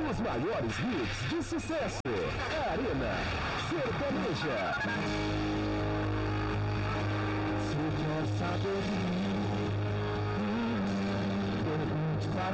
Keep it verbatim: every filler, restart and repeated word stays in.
Os maiores hits de sucesso. Arena Sertaneja. Se quer saber de mim, pergunte para